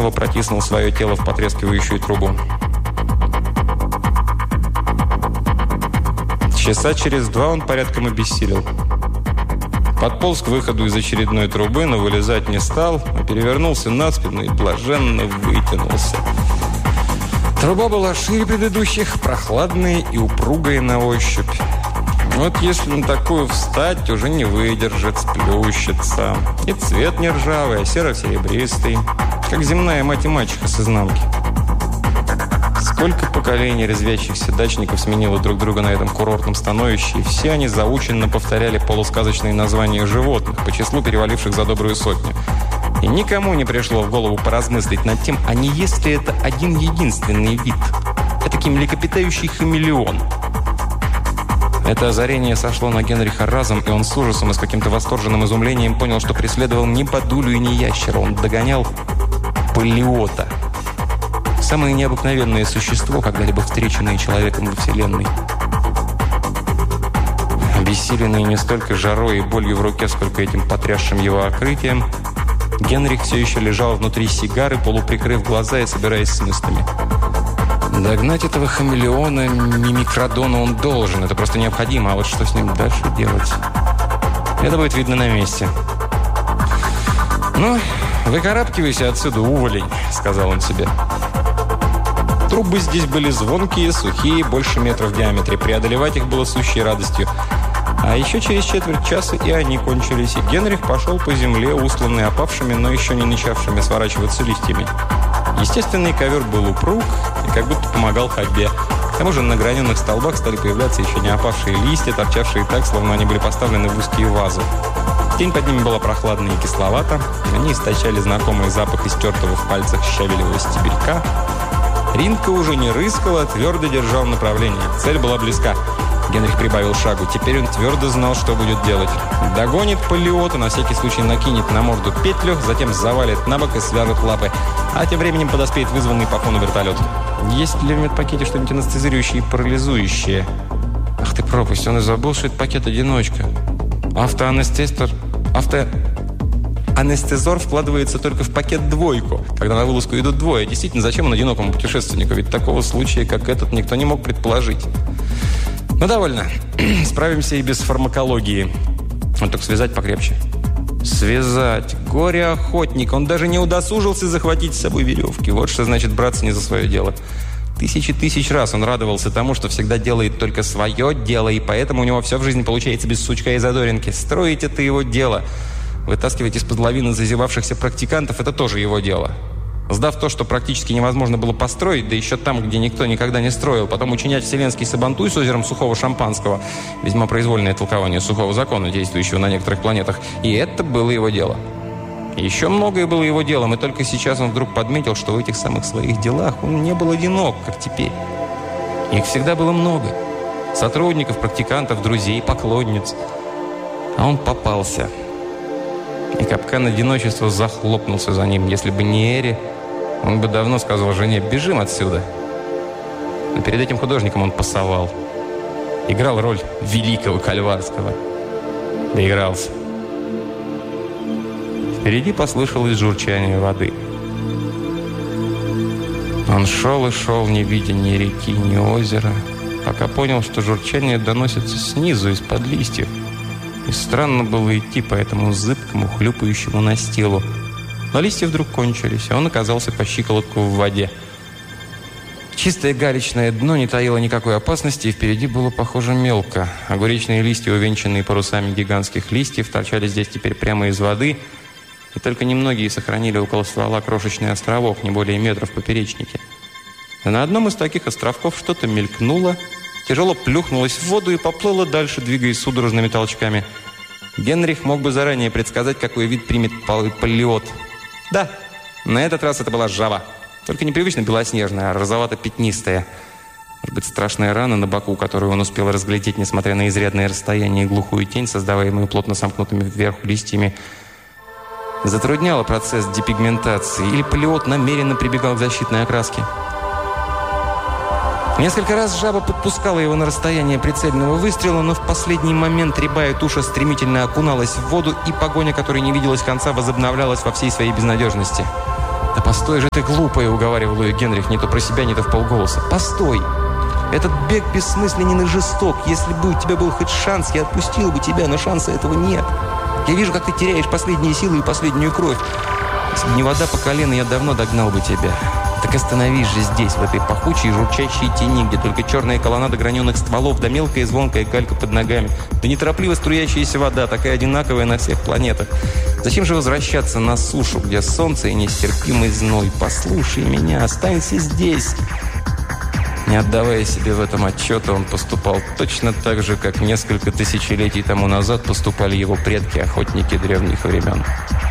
снова протиснул свое тело в потрескивающую трубу. Часа через 2 он порядком обессилел. Подполз к выходу из очередной трубы, но вылезать не стал, а перевернулся на спину и блаженно вытянулся. Труба была шире предыдущих, прохладная и упругая на ощупь. Вот если на такую встать, уже не выдержит, сплющится. И цвет не ржавый, а серо-серебристый, как земная мать и мачеха с изнанки. Сколько поколений резвящихся дачников сменило друг друга на этом курортном становище, и все они заученно повторяли полусказочные названия животных, по числу переваливших за добрую сотню. И никому не пришло в голову поразмыслить над тем, а не есть ли это один единственный вид, этакий млекопитающий хамелеон. Это озарение сошло на Генриха разом, и он с ужасом и с каким-то восторженным изумлением понял, что преследовал не подулю и не ящера, он догонял полиота. Самое необыкновенное существо, когда-либо встреченное человеком во Вселенной. Обессиленный не столько жарой и болью в руке, сколько этим потрясшим его открытием, Генрих все еще лежал внутри сигары, полуприкрыв глаза и собираясь с мыслями. Догнать этого хамелеона, мимикродона он должен, это просто необходимо, а вот что с ним дальше делать? Это будет видно на месте. «Ну, выкарабкивайся отсюда, уволень», — сказал он себе. Трубы здесь были звонкие, сухие, больше метра в диаметре. Преодолевать их было сущей радостью. А еще через четверть часа и они кончились, и Генрих пошел по земле, устланный опавшими, но еще не начавшими сворачиваться листьями. Естественный ковер был упруг и как будто помогал ходьбе. К тому же на граненых столбах стали появляться еще не опавшие листья, торчавшие так, словно они были поставлены в узкие вазы. Тень под ними была прохладная и кисловата. Они источали знакомый запах истертого в пальцах щавелевого стебелька. Ринка уже не рыскала, твердо держал направление. Цель была близка. Генрих прибавил шагу. Теперь он твердо знал, что будет делать. Догонит полиота, на всякий случай накинет на морду петлю, затем завалит на бок и свяжет лапы. А тем временем подоспеет вызванный по фону вертолет. Есть ли в медпакете что-нибудь анестезирующее и парализующее? Ах ты пропасть, он и забыл, что это пакет-одиночка. Анестезор вкладывается только в пакет двойку, когда на вылазку идут двое. Действительно, зачем он одинокому путешественнику? Ведь такого случая, как этот, никто не мог предположить. Ну, довольно. Справимся и без фармакологии. Вот только связать покрепче. Связать. Горе-охотник. Он даже не удосужился захватить с собой веревки. Вот что значит браться не за свое дело. Тысячи тысяч раз он радовался тому, что всегда делает только свое дело, и поэтому у него все в жизни получается без сучка и задоринки. Строить – это его дело. Вытаскивать из-под лавины зазевавшихся практикантов – это тоже его дело. Сдав то, что практически невозможно было построить, да еще там, где никто никогда не строил, потом учинять вселенский сабантуй с озером сухого шампанского, весьма произвольное толкование сухого закона, действующего на некоторых планетах, и это было его дело. Еще многое было его делом, и только сейчас он вдруг подметил, что в этих самых своих делах он не был одинок, как теперь. Их всегда было много. Сотрудников, практикантов, друзей, поклонниц. А он попался. И капкан одиночества захлопнулся за ним. Если бы не Эри, он бы давно сказал жене: «Бежим отсюда». Но перед этим художником он пасовал. Играл роль великого Кальварского. Доигрался. Впереди послышалось журчание воды. Он шел и шел, не видя ни реки, ни озера, пока понял, что журчание доносится снизу, из-под листьев. И странно было идти по этому зыбкому, хлюпающему настилу. Но листья вдруг кончились, и он оказался по щиколотку в воде. Чистое галечное дно не таило никакой опасности, и впереди было похоже мелко. Огуречные листья, увенчанные парусами гигантских листьев, торчали здесь теперь прямо из воды, и только немногие сохранили около ствола крошечный островок, не более метра в поперечнике. А на одном из таких островков что-то мелькнуло, тяжело плюхнулось в воду и поплыло дальше, двигаясь судорожными толчками. Генрих мог бы заранее предсказать, какой вид примет полиот. Да, на этот раз это была жаба. Только непривычно белоснежная, а розовато-пятнистая. Может быть, страшная рана на боку, которую он успел разглядеть, несмотря на изрядное расстояние и глухую тень, создаваемую плотно сомкнутыми вверху листьями, затрудняла процесс депигментации. Или полиот намеренно прибегал к защитной окраске. Несколько раз жаба подпускала его на расстояние прицельного выстрела, но в последний момент рябая туша стремительно окуналась в воду, и погоня, которой не виделось конца, возобновлялась во всей своей безнадежности. «Да постой же ты, глупая!» – уговаривал ее Генрих, не то про себя, не то вполголоса. «Постой! Этот бег бессмысленен и жесток. Если бы у тебя был хоть шанс, я отпустил бы тебя, но шанса этого нет. Я вижу, как ты теряешь последние силы и последнюю кровь. Если бы не вода по колено, я давно догнал бы тебя. Так остановись же здесь, в этой пахучей и журчащей тени, где только черная колоннада граненых стволов, да мелкая и звонкая галька под ногами, да неторопливо струящаяся вода, такая одинаковая на всех планетах. Зачем же возвращаться на сушу, где солнце и нестерпимый зной? Послушай меня, останься здесь». Не отдавая себе в этом отчета, он поступал точно так же, как несколько тысячелетий тому назад поступали его предки-охотники древних времен.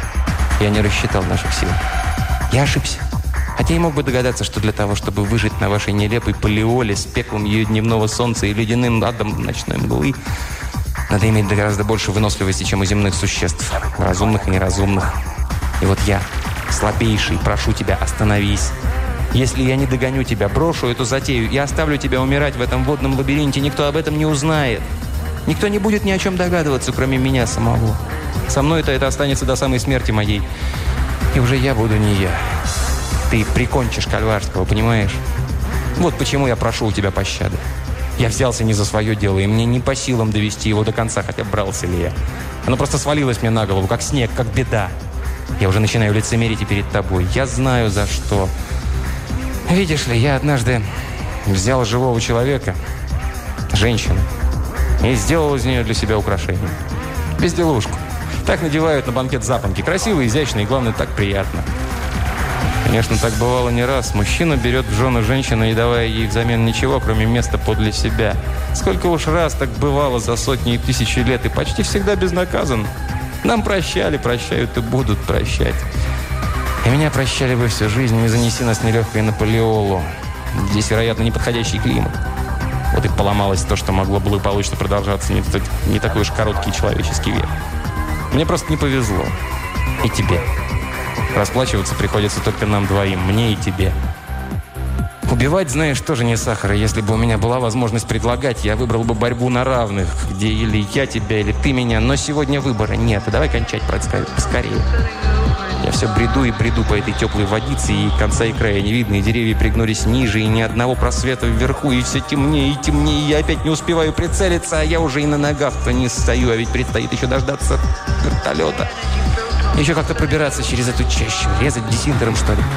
Я не рассчитал наших сил. Я ошибся. Хотя и мог бы догадаться, что для того, чтобы выжить на вашей нелепой Палеоле с пеклом ее дневного солнца и ледяным адом ночной мглы, надо иметь гораздо больше выносливости, чем у земных существ, разумных и неразумных. И вот я, слабейший, прошу тебя, остановись. Если я не догоню тебя, брошу эту затею и оставлю тебя умирать в этом водном лабиринте, никто об этом не узнает. Никто не будет ни о чем догадываться, кроме меня самого. Со мной-то это останется до самой смерти моей. И уже я буду не я. Ты прикончишь Кальварского, понимаешь? Вот почему я прошу у тебя пощады. Я взялся не за свое дело, и мне не по силам довести его до конца, хотя брался ли я. Оно просто свалилось мне на голову, как снег, как беда. Я уже начинаю лицемерить и перед тобой. Я знаю, за что. Видишь ли, я однажды взял живого человека, женщину, и сделал из нее для себя украшение. Безделушку. Так надевают на банкет запонки. Красиво, изящно и, главное, так приятно. Конечно, так бывало не раз. Мужчина берет в жену женщину, не давая ей взамен ничего, кроме места подле себя. Сколько уж раз так бывало за сотни и тысячи лет, и почти всегда безнаказанно. Нам прощали, прощают и будут прощать. И меня прощали бы всю жизнь, не занеси нас нелегкой на Палеолу. Здесь, вероятно, неподходящий климат. Вот и поломалось то, что могло благополучно продолжаться не такой уж короткий человеческий век. Мне просто не повезло. И тебе. Расплачиваться приходится только нам двоим, мне и тебе. Убивать, знаешь, тоже не сахар. Если бы у меня была возможность предлагать, я выбрал бы борьбу на равных, где или я тебя, или ты меня. Но сегодня выбора нет. Давай кончать поскорее. Я все бреду и бреду по этой теплой водице, и конца и края не видно, и деревья пригнулись ниже, и ни одного просвета вверху, и все темнее и темнее, и я опять не успеваю прицелиться, а я уже и на ногах-то не стою, а ведь предстоит еще дождаться вертолета. Еще как-то пробираться через эту чащу, резать десинтером, что ли.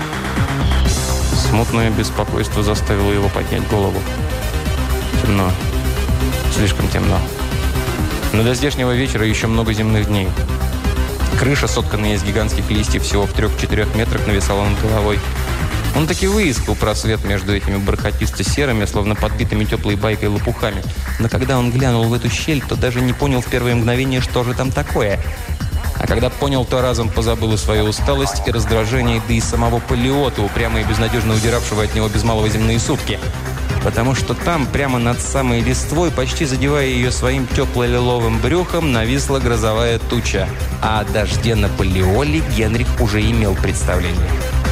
Смутное беспокойство заставило его поднять голову. Темно. Слишком темно. Но до здешнего вечера еще много земных дней. Крыша, сотканная из гигантских листьев, всего в 3-4 метрах нависала над головой. Он таки выискал просвет между этими бархатисто-серыми, словно подбитыми теплой байкой лопухами. Но когда он глянул в эту щель, то даже не понял в первое мгновение, что же там такое. А когда понял, то разом позабыл и свою усталость, и раздражение, да и самого Палеота, упрямо и безнадежно удиравшего от него без малого земные сутки. Потому что там, прямо над самой листвой, почти задевая ее своим тепло-лиловым брюхом, нависла грозовая туча. А о дожде на Палеоле Генрих уже имел представление.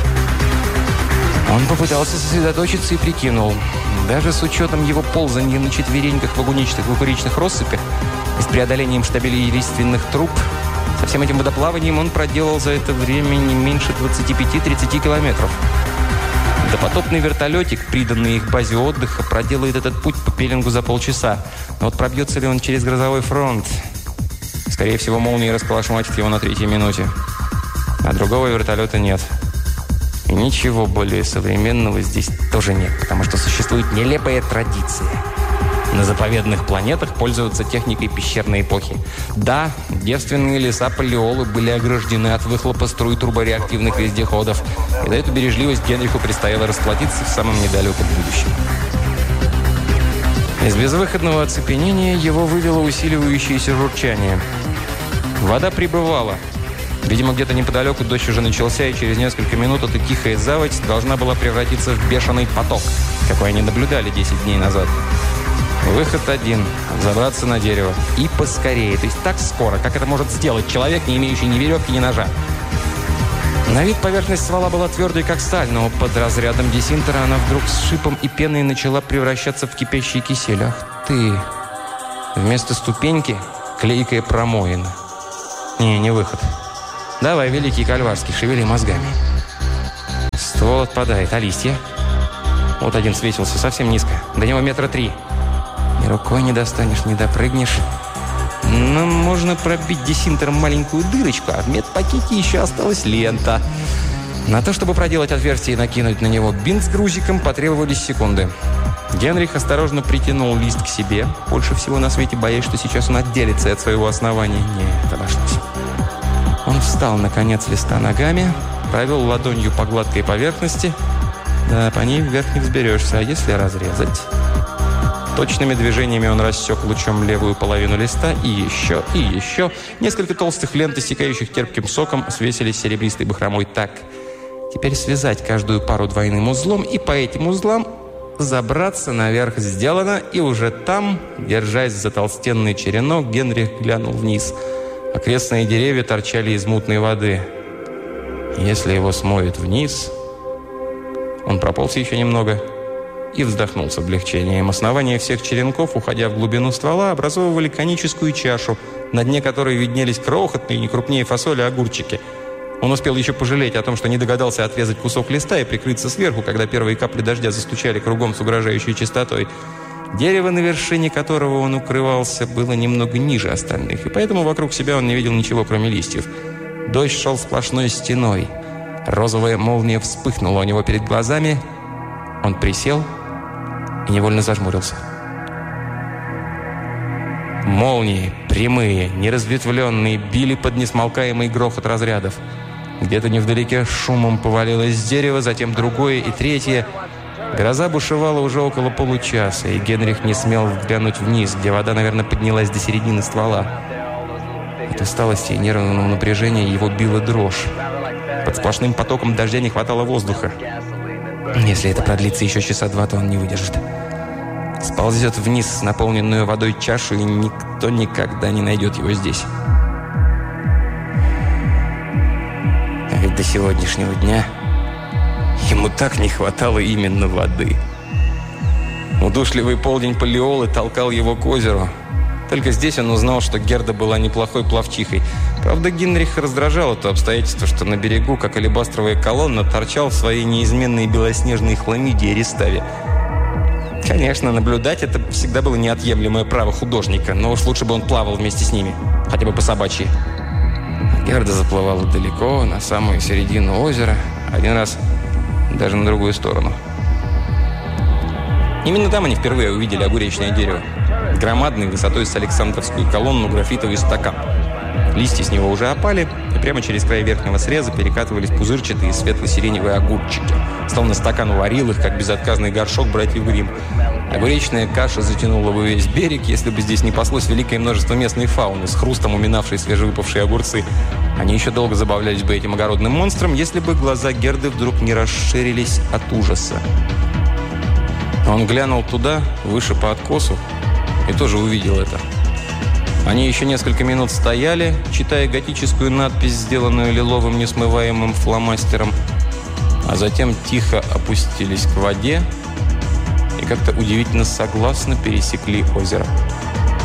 Он попытался сосредоточиться и прикинул. Даже с учетом его ползания на четвереньках в огуничных лукуричных россыпях и с преодолением штабелей лиственных труб, со всем этим водоплаванием он проделал за это время не меньше 25-30 километров. Допотопный вертолетик, приданный их базе отдыха, проделает этот путь по пеленгу за полчаса. Но вот пробьется ли он через грозовой фронт? Скорее всего, молния расколошматит его на 3-й минуте. А другого вертолета нет. И ничего более современного здесь тоже нет, потому что существует нелепая традиция. На заповедных планетах пользоваться техникой пещерной эпохи. Да, девственные леса Палеолы были ограждены от выхлопа струй турбореактивных вездеходов. И за эту бережливость Генриху предстояло расплатиться в самом недалеком будущем. Из безвыходного оцепенения его вывело усиливающееся журчание. Вода прибывала. Видимо, где-то неподалеку дождь уже начался, и через несколько минут эта тихая заводь должна была превратиться в бешеный поток, какой они наблюдали 10 дней назад. Выход один – забраться на дерево. И поскорее, то есть так скоро, как это может сделать человек, не имеющий ни веревки, ни ножа. На вид поверхность ствола была твердой, как сталь, но под разрядом десинтера она вдруг с шипом и пеной начала превращаться в кипящий кисель. Ах ты! Вместо ступеньки – клейкая промоина. Не выход. Давай, великий Кальварский, шевели мозгами. ствол отпадает, а листья? Вот один свесился совсем низко, до него 3 метра. Ни рукой не достанешь, не допрыгнешь. Но можно пробить десинтером маленькую дырочку, а в медпакете еще осталась лента. На то, чтобы проделать отверстие и накинуть на него бинт с грузиком, потребовались секунды. Генрих осторожно притянул лист к себе, больше всего на свете боясь, что сейчас он отделится от своего основания. Нет, обошлось. Он встал на конец листа ногами, провел ладонью по гладкой поверхности. Да, по ней вверх не взберешься, а если разрезать? Точными движениями он рассек лучом левую половину листа, и еще, и еще. Несколько толстых лент, истекающих терпким соком, свесились серебристой бахромой так. Теперь связать каждую пару двойным узлом, и по этим узлам забраться наверх сделано, и уже там, держась за толстенный черенок, Генрих глянул вниз. Окрестные деревья торчали из мутной воды. Если его смоет вниз... Он прополз еще немного и вздохнул с облегчением. Основания всех черенков, уходя в глубину ствола, образовывали коническую чашу, на дне которой виднелись крохотные, не крупнее фасоли, огурчики. Он успел еще пожалеть о том, что не догадался отрезать кусок листа и прикрыться сверху, когда первые капли дождя застучали кругом с угрожающей частотой. Дерево, на вершине которого он укрывался, было немного ниже остальных, и поэтому вокруг себя он не видел ничего, кроме листьев. Дождь шел сплошной стеной. Розовая молния вспыхнула у него перед глазами. Он присел и невольно зажмурился. Молнии, прямые, неразветвленные, били под несмолкаемый грохот разрядов. Где-то невдалеке шумом повалилось дерево, затем другое и третье. Гроза бушевала уже около получаса, и Генрих не смел взглянуть вниз, где вода, наверное, поднялась до середины ствола. От усталости и нервного напряжения его била дрожь. Под сплошным потоком дождя не хватало воздуха. Если это продлится еще часа два, то он не выдержит. Сползет вниз с наполненную водой чашу, и никто никогда не найдет его здесь. А ведь до сегодняшнего дня ему так не хватало именно воды. Удушливый полдень Палеолы толкал его к озеру. Только здесь он узнал, что Герда была неплохой пловчихой. Правда, Генриха раздражало то обстоятельство, что на берегу, как алебастровая колонна, торчал в своей неизменной белоснежной хламидии Реставе. Конечно, наблюдать это всегда было неотъемлемое право художника, но уж лучше бы он плавал вместе с ними, хотя бы по собачьи. Герда заплывала далеко, на самую середину озера, один раз даже на другую сторону. Именно там они впервые увидели огуречное дерево. Громадный, высотой с Александровскую колонну, графитовый стакан. Листья с него уже опали, и прямо через край верхнего среза перекатывались пузырчатые светло-сиреневые огурчики. Словно стакан уварил их, как безотказный горшок братьев Гримм. Огуречная каша затянула бы весь берег, если бы здесь не паслось великое множество местной фауны, с хрустом уминавшей свежевыпавшие огурцы. Они еще долго забавлялись бы этим огородным монстром, если бы глаза Герды вдруг не расширились от ужаса. Он глянул туда, выше по откосу, и тоже увидел это. Они еще несколько минут стояли, читая готическую надпись, сделанную лиловым несмываемым фломастером, а затем тихо опустились к воде и как-то удивительно согласно пересекли озеро.